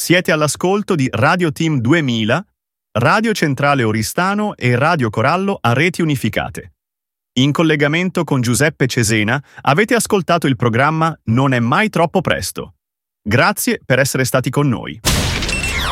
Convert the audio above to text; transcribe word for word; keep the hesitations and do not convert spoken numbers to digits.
Siete all'ascolto di Radio Team duemila, Radio Centrale Oristano e Radio Corallo a reti unificate. In collegamento con Giuseppe Cesena avete ascoltato il programma Non è mai troppo presto. Grazie per essere stati con noi.